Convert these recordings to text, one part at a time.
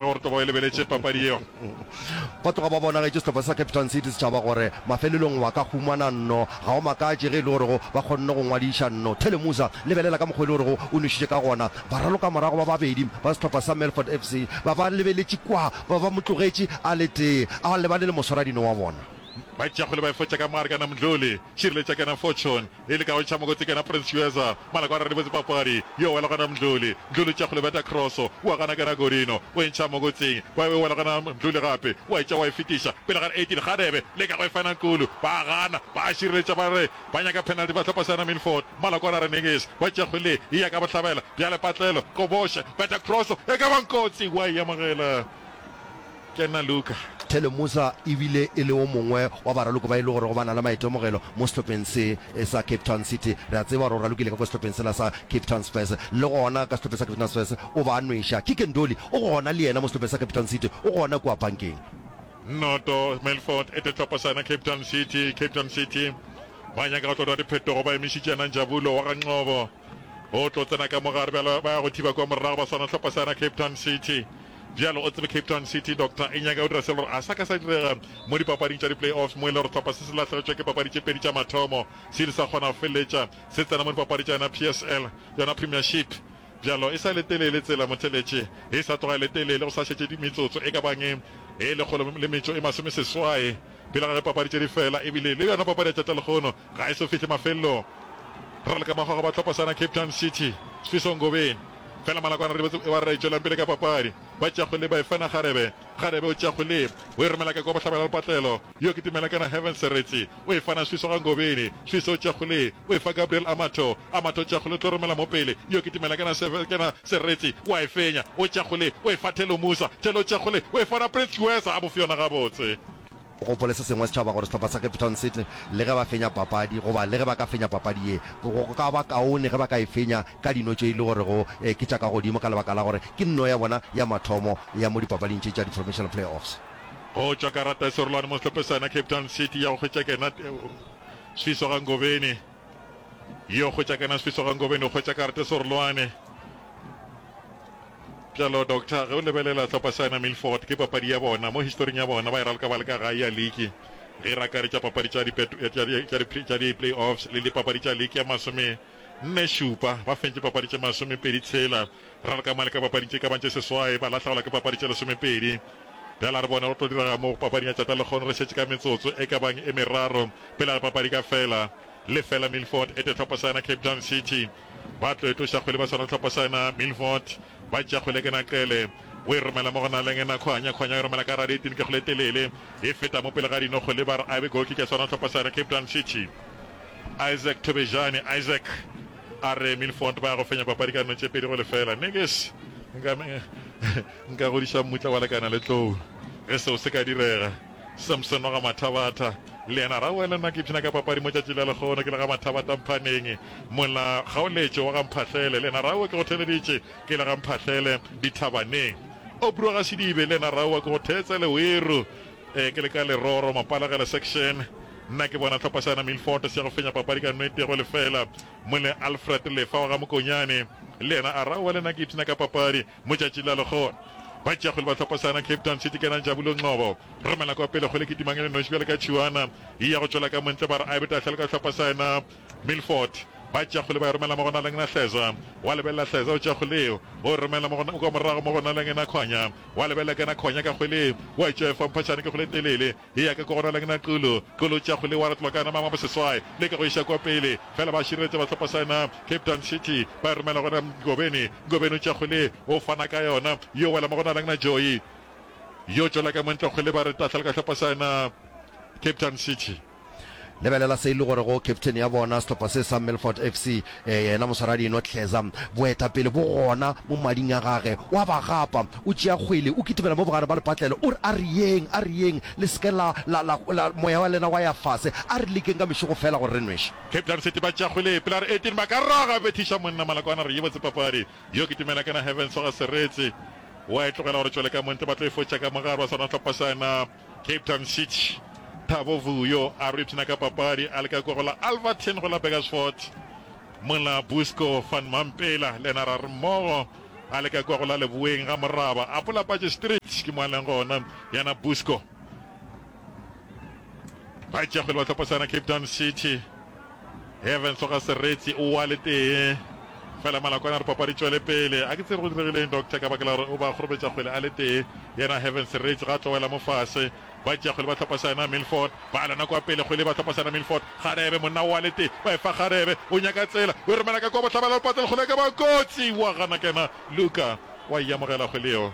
gore toba e lebeletse papadi eo ba tloga ba bona ge setlhopha sa Cape Town City se tšhaba gore mafelelong wa ka humana nno ga o makaje ge e le gorego ba kgonne go ngwadiša nno Telemusa lebelela ka mokgwa e le gorego o nošitše ka gona ba raloka morago ba babedi ba setlhopha sa Melfort FC ba lebeletše kwa ba motlogetše a le tee a lebane le moswaradino wa bona ba tšakgole ba efotša ka mare kana Mdluli šireletša kana Fortune e le ka go tšhamokotse kana Prince Jueza malako a re botse papadi yo wela kana Mdluli tšakgole beta crosso wa kana kana Godino o entšhamokotseng ba wela kana Mdluli gape wa etša wa e fetiša pele ga 18 Gadebe le ka go e fana nkulu ba gana ba šireletša ba re ba nyaka penalty ba tlhopha sana Milford malako a re Nengesi ba tšakgole e ya ka bohlabela bjale Patlelo Kobosha beta crosso e ka bankotsi wa e amogela kena Luka Telemusa ebile e le o mongwe wa baraloko ba e le gore go bana le maitemogelo mo setlhopheng se sa Cape Town City re a tseba gore o ralokile ka go setlhopheng sela sa Cape Town Spurs le gona ka setlhopheng sa Cape Town Spurs o ba nweša Kikendoli o gona le yena mo setlhopheng sa Cape Town City o gona kwa bankeng noto Melfort e tlhopha sana Cape Town City ba nyaka go tlola diphetogo ba emišitšana Njabulo wa Ganxobo o tlo tsena ka mogare ba ya go thiba kwa morago ba swana tlhopha sana Cape Town City bjalo o tsebe Cape Town City doctor e nyaka o dira selo a sa ka sa direga mo dipapading tša di-play-offs mo e le gore tlhopha se se latlhegetšwe ke papadi tše pedi tša mathomo se di sa kgona go feleletša se tsena mo dipapadi tša yona PSL yona Premiership bjalo e sa le telele tsela motheletše e sa tloga le telele go sa šetše metsotso e ka bangeng e le kgolo le metso e masome seswae pele ga ge papadi tše di fela ebile le yona papadi ya tšatelekgono ga e so fitlhe mafelelong re le ka magwago ba tlhopha sana Cape Town City Sfiso Ngobeni fela malakwana ba re tšwelang pele ka papadi ba tšakgole ba e fana Gadebe o tšakgole o e romela ka kwa bohlabela le Patlelo yo ke timela kana Heaven Seretse o e fana Sfiso ga Ngobeni Sfiso o tšakgole o e fa Gabriel Amato tšakgole tlo romela mo pele yo ke timela kana Seretse wa e fenya o tšakgole o e fa Telemusa tšakgole o e fana Prince Jueza a bofiona gabotse go pole se sengwe se tšhaba gore setlhopha sa Cape Town City le ge ba fenya papadi goba le ge ba ka fenya papadi e go ka ba kaone ge ba ka e fenya ka dino tše e le gore go ke tša ka godimo ka lebaka la gore ke nno ya bona ya mathomo ya mo dipapading tše tša di-professional play-offs go tšwa karata e sorolwane mo setlhophe sana Cape Town City ya go kgwetša kena Sfiso ga Ngobeni yo kgwetša kena Sfiso ga Ngobeni o kgwetša karata e sorolwane bjalo doctor ge o lebelela tlhopha sana Milford ke papadi ya bona mo historing ya bona ba e raloka ba le ka gae ya league ge rakaretša papadi tša di-play-offs le dipapadi tša league ya masome nne šupa ba fentše papadi tše masomepedi tshela raloka male ka papadi tše ka bantše seswae ba latlhagola ke papadi tše lesomepedi bjala re bona go tlo diraga mo papading ya tšatelekgono re šetše ka metsotso e ka bang e meraro pele ga papadi ka fela le fela Milford e te tlhopha sana Cape Town City ba tlo e tloša kgwele ba swana tlhopha sana Milford ba tšakgole ke nakele o e romela mo go na leng ena kgwanya e romela ka radi 18 ke kgole telele e feta mo pele ga dinogo le ba re a be goal kick ya swana tlhopha sana Cape Town City Isaac Tobejane a re Milford ba go fenya papadi ka notše pedi go le fela Nengesi nka godiša mmutla wa lekana le tlou ge seo se ka direga Samson wa ga Mathabata le ena ra wela nna ke pšhina ka papadi mo tšatši la lekgono ke le ga Mathabata mphaneng mola kgaoletšo wa ga Mphahlele le ena rawe ke go theleditše ke le ga Mphahlele dithabaneng o buruga Sedibe le ena rawe ke go thetsa leweru ke le ka leroro mapalagele section nna ke bona tlhopha sana Milford se ya go fenya papadi ka nnete go lefela mole Alfred Lefa wa ga Mokonyane le ena a rawe le nna ke ipšhina ka papadi mo tšatši la lekgono ba tšakgole ba tlhopha sana Cape Town City kena Njabulo Nqobo romela kwa pele kgole ke timangele noši bjale ka Tšhuana e ya go tšwela ka montle ba re a betatlhale ka tlhopha sana Milford ba tšakgole ba e romela mo gona leng na Hleza wa lebelela Hleza o tšakgoleo o romela ka morago mo gona leng ena Khwanya wa lebelela kena Khwanya ka kgwele wa etšefa mphatšane ke kgole telele e ya ka gona leng na Kulo tšakgole wa re tlokana mama seswae le ka go iša kwa pele fela ba širetse ba tlhopha sana Cape Town City ba romela gona Ngobeni o tšakgole o fana ka yona yo wela mo gona leng na Joy yo tšwela ka montle kgwele ba re tatlhale ka tlhopha sana Cape Town City lebelela se e le gore go captain ya bona setlhopha se sa Melfort FC yena moswaradino Hleza boetapele bo gona mo mading a gage wa ba gapa o tšea kgwele o kitimela mo bogare ba le Patlelo o re a re yeng le seke la moya wa lena wa ya fase a re lekeng ka mešogo fela gore re nweše Cape Town City ba tšakgole pela re 18 ba ka raga bethiša monna malakwana re ye botse papadi yo kitimela kana Heaven Soga Seretse wa e tlogela gore tšwele ka montle ba tlo e fotša ka mogare ba swana tlhopha sana Cape Town City Thabo Vuyo a re ipšhina ka papadi a le ka kwa go la Alverton go la Begersfort mola Busco van Mampela le ena ra re mmogo a le ka kwa go la Leboeng ga Moraba a Polapatše Street ke mo a leng gona yana Busco ba tša go le ba tlhopasana Cape Town City. Evans ga Seretse o wa le teng fela Malakwana re papadi tswele pele a ke tsere go diregileng doctor ka baka la o ba gorobetsa kgwele a le teng yena Heaven Seretse ga tloela mo fase ba tša go le ba tlhopasana Milford ba lana kwa pele kgwele ba tlhopasana Milford Garebe monna wa le teng ba efa Garebe o nyaka tsela o re mela ka kwa botlhabela le patela kgwele ka ba kotsi wa gana kena Luka wa iamogela kgweleo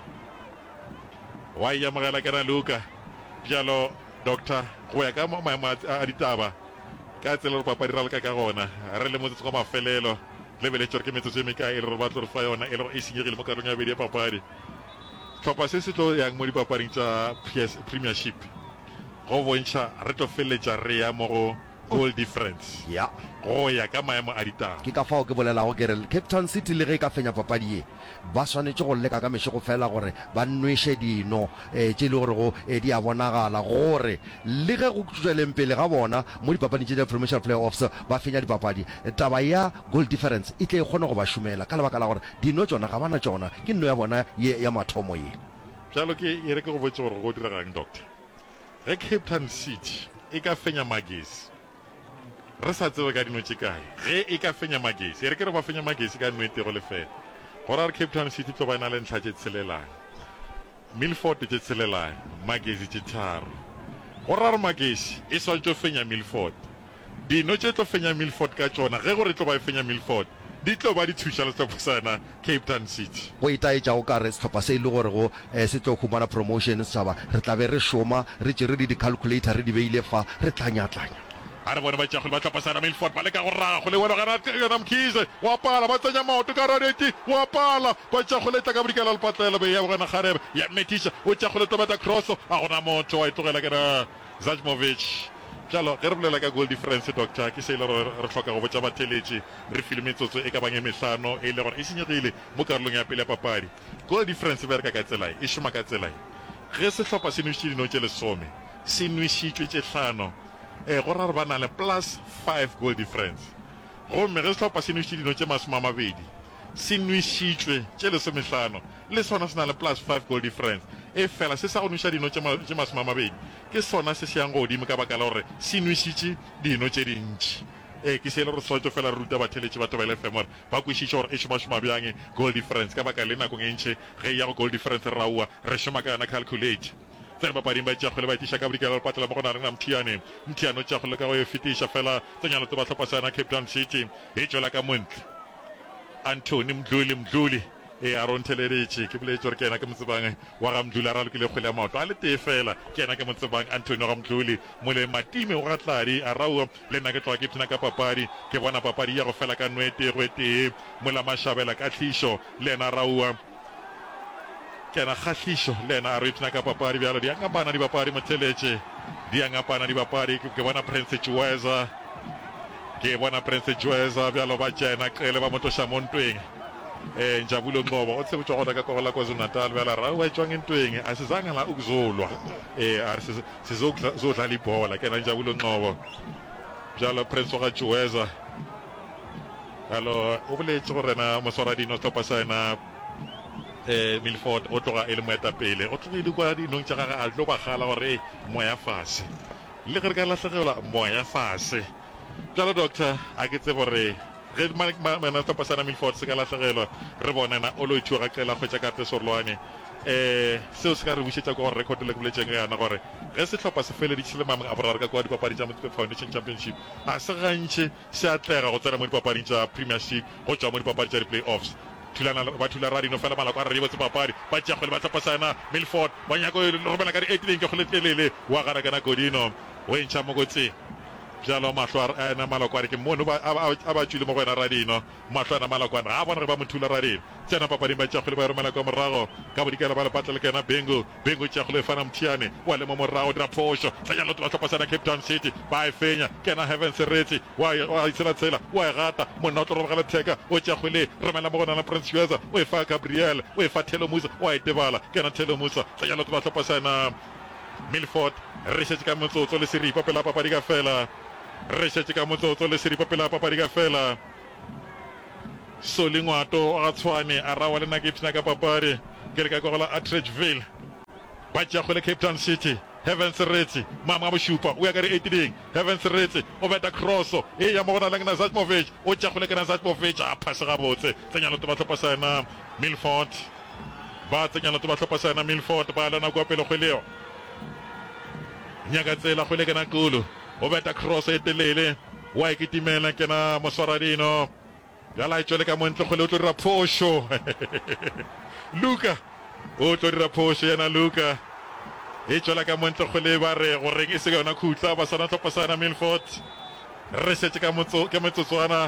wa iamogela kena Luka bjalo doctor go ya ka maemo a ditaba ka tsela re papadi ra le ka gona re le motse go mafelelo lebeletšo ke metsotso e mekae le re batlo re fa yona e le e senyegile mo karolong ya bedi ya papadi tlhopha se se tlo yang mo dipapading tša premiership go bontšha re tlo feleletša re ya mo go goal difference ya go ya ka maemo a ditaba ke ka fao ke bolelago ke re Cape Town City le ge e ka fenya papadi e ba swanetše go leka ka mešego fela gore ba nwešhe dino tše le gore go di a bonagala gore le ge go tsweleng pele ga bona mo dipapading tše di provincial playoffs ba fenya dipapadi taba ya goal difference e tle e kgone go ba šomela ka lebaka la gore dino tšona ga bana tšona ke nno ya bona ya mathomo ye bjalo ke e re ke go botse gore go diragang doctor ge Cape Town City e ka fenya Magesi re sa tsebe ka dino tše kae ge e ka fenya Magesi e re ke re ba fenya Magesi ka nwete go lefela gore a re Cape Town City tlo ba na le ntlha tše tselelang Milford tše tselelang Magesi tše tharo gore a re Magesi e swantse o fenya Milford dino tše tlo fenya Milford ka tšona ge gore e tlo ba e fenya Milford di tlo ba di thuša le tlhophosana Cape Town City go itaetša go ka re setlhopha se e le gore go se tlo humana promotion setšhaba re tla be re šoma re tše re di-calculator re di beile fa re tlanyatlanya a re bone ba tšagole ba tlhopasana Milford ba le ka go raga go le wena gana Mkhize wa pala ba tsenya maoto ka raditi wa pala ba tšagole tla ka bodikela lepatlela be ya bogana Garebe ya metisha o tšagole tobeta crosso a gona motho wa e tlogela ke na Zajmovic jalo ge re bolela ka goal difference doctor ke se ile re tlhoka go botsa batheletši re filme metsotso e ka bang e mehlano e le gore e senyegile mo karolong ya pele ya papadi goal difference e bereka ka tselae e šoma ka tselae ge sehlopha se nwešitše dino tše lesome se nwešitšwe tše hlano go ra re ba na le plus 5 goal difference gomme ge sehlopha se nwešitše dino tše masome a mabedi se nwešitšwe tše lesomehlano le sona se na le plus 5 goal difference e fela se sa go nwešwa dino tše masome a mabedi ke sona se se yang godimo ka baka la gore se nwešitše dino tše dintši ke se le re swantse fela re ruta batheletše batho ba LFM gore ba kwešiše gore e šomašoma bjang goal difference ka baka le nakong e ntšhe ge e ya go goal difference re raua re šoma ka yana calculate tsere bapading ba tšagole ba etiša ka bodikela lepatela mo go na rena Mthiane o tšagole ka go e fetiša fela tsenyalo tse ba tlhopasana Cape Town City e tšwela ka montle Anthony Mdluli a rontheleditše ke boletše gore ke ena ke motsebang wa ga Mdluli a ralokile kgwele ya maoto a le tee fela ke ena ke motsebang Anthony ga Mdluli mole matime o ga tladi a raua le nna ke tloga ke phina ka papadi ke bona papadi ya go fela ka nwete go tee mola Mashabela ka tlišo le ena raua ke ena kgahlišo le ena a re phina ka papadi bjalo di angapana dibapadi motheletše di angapana dibapadi ke bona Prince Jweza bjalo ba tšena qele ba motloša mo ntweng Njabulo Nqobo o tsebotšwa gona ka kogola KwaZulu-Natal bjala ra o etšwang ntweng a se zangela ukuzolwa a re sizodlala ibhola ke ena Njabulo Nqobo bjalo Prince wa ga Jweza alo o boletše gore na moswaradino sehlopha sa ena Milford o tloga e le moetapele o tlogile kwa dinong tša gage a tlo bagala gore moya fase le ge re ka latlhegelwa moya fase jalo doctor a ke tsebe gore ge mana sehlopha sa Milford se ka latlhegelwa re bonana o lo itšhiwa ga qela kgwetša ka tesorolwane seo se ka re bušetša ko gore record le ke boletšeng yana gore ge sehlopha se feleditše le mameng a boraro ka kwa dipapadi tša Foundation Championship a se gantši se atlega go tsena mo dipapading tša Premiership go tšwa mo dipapading tša di-playoffs ba thula radino fela malako a re botse papadi ba tšagole ba tlhopasana Milford ba nyako romela ka di-8 ke goletlelele wa gara kana Godino o entšha mo kotseng bjalo mahlo a ena malakwane ke mono a ba tšwile mo go ena radino mahlo ana malakwane ga a bona re ba mo thula radino tsena papading ba tšagole ba romela ka morago ka bodikela ba lepatla le kena bengo tšagole e fana Mthiane wa le mo morago dira phošo tsenyalo ba tlhopasana Cape Town City ba e fenya kena Heaven Seretse wa itshela wa e gata monna o tlo robega letheka o tšagole romela mo go nana Prince Jweza o e fa Gabriel o e fa Thelo Musa wa e tebala kena Thelo Musa tsenyalo ba tlhopasana Milford re šetše ka motsotso le seripa pela papadi ka fela re šetše ka motsotso le seripa pela papadi ka fela Solingwato a Tshwane a rawa le nna ke phina ka papadi ke le ka kogola Atteridgeville ba tšea Cape Town City. Heaven Seretse mama boshupa o ya ka re 18 Heaven Seretse o beta cross e ya mo bona le na Zatmovic o tšea go le kana Zatmovic a phasa ga botse tsenya lo ba tlhopa sana Milford ba tsenya lo ba tlhopa sana Milford ba lana kwa pele go leo nyaka tsela go le kana kulo o beta cross e telele wa ikitimela kena Moswaradino ya la itšole ka montle go le o tlo dira phosho Luka o tlo dira phosho yana Luka e tšwela ka montle go le ba re go reng e se ka yona khutla ba sana tlhopha sana Milford re setse ka metsotswana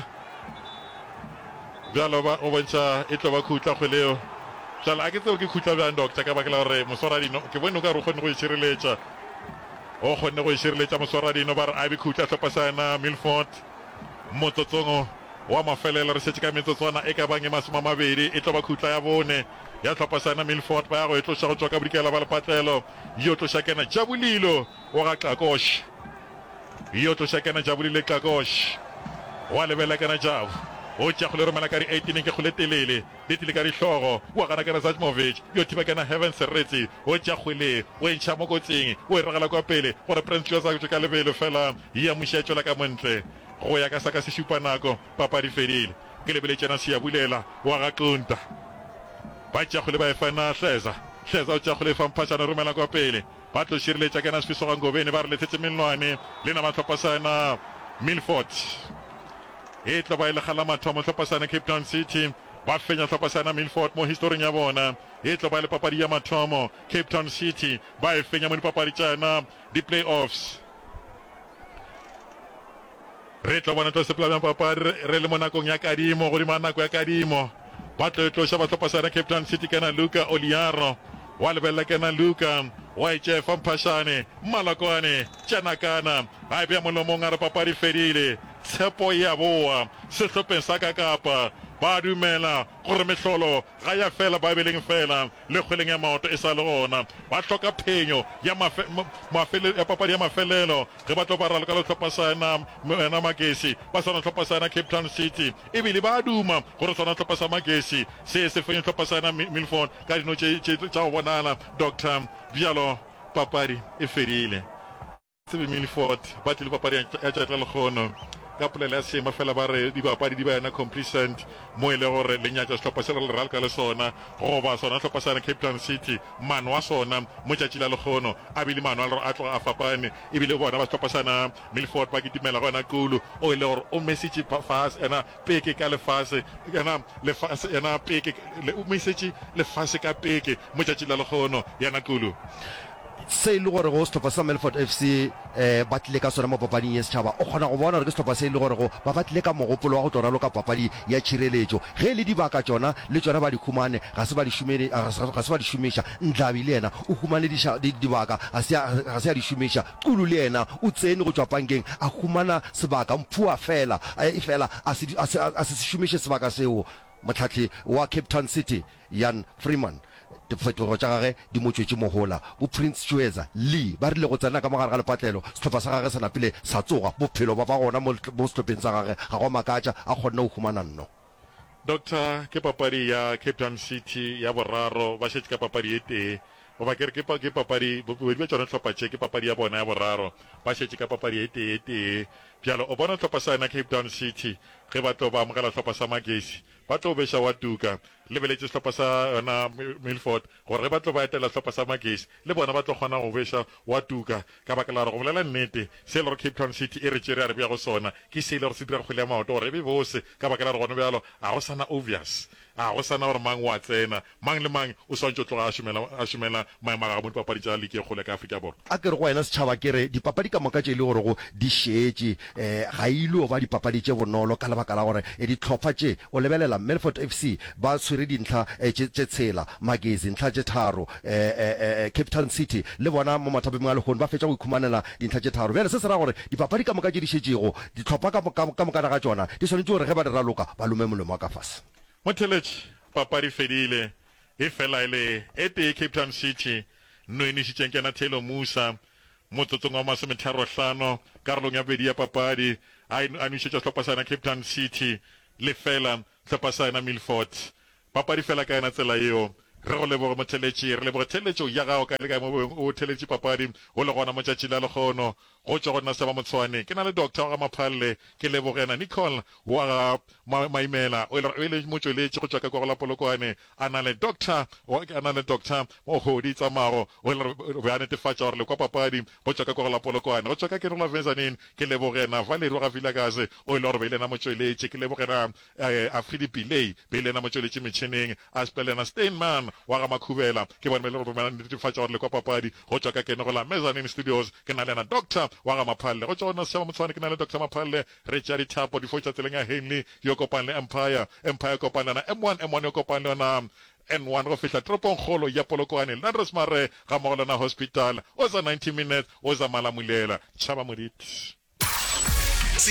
bjalo ba o bontšha e tlo ba khutla go leo jalo a ke tseo ke khutla bjang doctor ka bakela gore Moswaradino ke bone o ka re o kgonne go itšhireletša Moswaradino ba re a be khutla tlhopha sana Milford motsotsong wa mafelelo re setse ka metsotswana e ka bang e masome a mabedi e tlo ba khutla ya bone ya tlhopha sana Milford ba ya go e tloša go tswa ka bodikela ba lepatlelo yo tloša kena Jabulilo wa ga Xakosh Jabulile Xakosh wa lebela kana Jabu o tšea go le romela ka di 18 ke go le telele le tile ka dihlogo wa gana kana Zatmovic yo thiba kana Heaven Seretse o tšea kgwele o entšha mo kotsing o e ragela kwa pele gore Prince Joseph ka lebelo fela ya mošetšola ka montle go ya ka sa ka se šupa nako papadi fedile ke lebeletšana se ya bulela wa ga Qunta ba tšea go le ba e fana Hleza o tšea go le fa mphašana romela kwa pele ba tlo šireletša kena sefiso ga Ngobeni ba re lethetse Melwane le na matlhopha sana Milford e tlo ba e legala mathomo tlhopha sana Cape Town City ba fenya tlhopha sana Milford mo historing ya bona e tlo ba le papadi ya mathomo Cape Town City ba e fenya mo dipapadi tšana di-playoffs re tlo bona tlo sepela bjang papadi re le mo nakong ya kadimo godimo nako ya kadimo ba tlo tloša ba tlhopha sana Cape Town City kana Luka Oliaro wa lebelela kena Luka wa itšefa mphašane Malakwane tšanakana a bja molomong a re papadi fedile tshepo ya boa sehlopheng sa ka Kapa ba dumela gore mehlolo ga ya fela ba beleng fela le kgweleng ya maoto e sa le gona ba hloka phenyo ya papadi ya mafelelo ge ba tlo ba raloka le tlhopha sana Magesi ba sana tlhopha sana Cape Town City ebile ba duma gore sana tlhopha sa Magesi se fenyo tlhopha sana Milford ka dino tša go bonala doctor bjalo papadi e fedile tsebe Milford ba tlile papadi ya tšatla lekgono ka polele ya seema fela ba re dibapadi di ba yana complacent mo e le gore lenyatša sehlopha se re ralka le sona goba sona tlhopha sana Cape Town City mano wa sona mo tšatši la lekgono a bile mano a tloga a fapane ebile bona ba sehlopha sana Milford ba kitimela gona kulu o e le gore o mesitše fase ena peke ka lefase ena peke o mesitše lefase ka peke mo tšatši la lekgono yana kulu se e le gore go setlhopha sa Milford FC ba tlile ka sona mo papading ya setšhaba o kgona go bona gore ke setlhopha se e le gore go ba tlile ka mogopolo wa go tlo raloka papadi ya tšhireletšo ge le dibaka tšona le tšona ba di khumane ga se ba di šomiša Ndlabi le yena o humane dibaka ga se a di šomiša Qulu le yena o tsene go tšwa pankeng a humana sebaka mphua fela a se šomiše sebaka seo motlhatlhi wa Cape Town City Jan Freeman difetogo tša gage di motswetše mohola bo Prince Joeza Lee ba rile go tsena ka mogare ga lepatlelo setlhopha sa gage se napile sa tsoga bophelo ba gona mo sehlopheng sa gage ga go makatša a kgonne go humana nno doctor ke papadi ya Cape Town City ya boraro ba šetše ka papadi e tee goba kere ke papadi bobedi ba tšona tlhopha tše ke papadi ya bona ya boraro ba šetše ka papadi e tee bjalo o bona tlhopha sana Cape Town City ge ba tlo ba amogela tlhopha sa Magesi ba tlo beša wa tuka lebeletše sehlopha sa yona Milford gore ba tlo ba etela sehlopha sa Magesi le bona ba tlo kgona go beša wa tuka ka baka la gore go bolela nnete se le gore Cape Town City e re tšere a re bja go sona ke se le gore se dira kgwele ya maoto gore e be bose ka baka la gore gona bjalo a go sana obvious a go sana gore mang wa tsena mang le mang o swantse o tloga a šomela maemo a gaga mo dipapadi tša leke kgole ka Afrika Borwa a ke re go wena setšhaba ke re dipapadi ka moka tše e le gore go di šetše ga ile o ba dipapadi tše bonolo ka lebaka la gore ditlhopha tše o lebelela Milford FC ba tshwere dintlha tše tshela Magesi ntlha tše tharo Cape Town City le bona mo mathapeng a lekgono ba fetša go ikhumanela dintlha tše tharo bjale se se ra gore dipapadi ka moka tše di šetšego ditlhopha ka mokana ga tšona di swanetše gore ge ba di raloka ba lome molemo wa ka fase Motheletše papadi fedile e fela ele e tee Cape Town City no inišitšeng kena Thelo Musa motsotsong wa 35 karolong ya bedi ya papadi a inišetša sehlopha sana Cape Town City le fela sehlopha sana Milford papadi fela ka yena tsela yeo re go leboge motheletši re leboge theletšo ya gago ka le kae mo o theletše papadi o le gona motšatši la lekgono go tšwa go nna seba motshwane ke na le doctor wa ga maphalele ke lebogena nicole wa ga maimela o ile motsweletši go tšwa ka kogo la polokwane a na le doctor mo godi tsamago o be a netefatša gore le kwa papadi go tšwa ka kogo la polokwane go tšwa ka kerola venzanin ke lebogena valeri ga vilakase o ile gore be ilena motsweletši ke lebogena a filipilei be ilena motsweletši metšhineng a spelena steinman wa ga makhubela ke bone be le gore ba netefatša gore le kwa papadi go tšwa ka kene go la mezanin studios ke na lena doctor wa ga maphalele go tšwa gona seba motshwane ke na le doctor maphalele re tša dithapo difo tša tseleng ya henley yo kopane le empire kopane lena m1 yo kopane le yona n1 go fihla toropong kgolo ya polokwane landros mare ga mogo lena hospital o za 90 minutes o za malamulela tšhaba moditi